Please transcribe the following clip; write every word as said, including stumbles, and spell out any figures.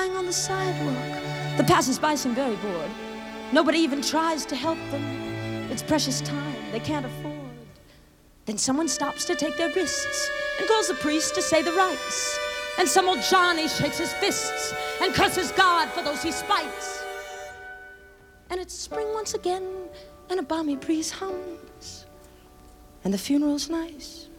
On the sidewalk, the passers-by seem very bored. Nobody even tries to help them. It's precious time they can't afford. Then someone stops to take their wrists and calls the priest to say the rites. And some old Johnny shakes his fists and curses God for those he spites. And it's spring once again, and a balmy breeze hums, and the funeral's nice.